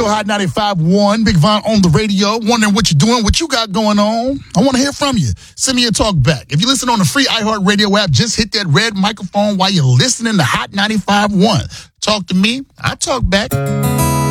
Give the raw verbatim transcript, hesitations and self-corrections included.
Hot ninety-five point one, Big Von on the radio, wondering what you're doing, what you got going on. I want to hear from you. Send me a talk back. If you listen on the free iHeartRadio app, just hit that red microphone while you're listening to Hot ninety-five point one. Talk to me. I talk back.